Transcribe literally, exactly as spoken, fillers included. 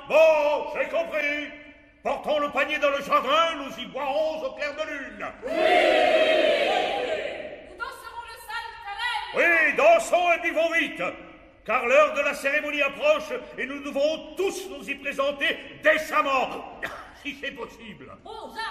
Bon, j'ai compris. Portons le panier dans le jardin, nous y boirons au clair de lune. Nous danserons le saltarel. Oui, dansons et buvons vite, car l'heure de la cérémonie approche et nous devrons tous nous y présenter décemment, si c'est possible. Aux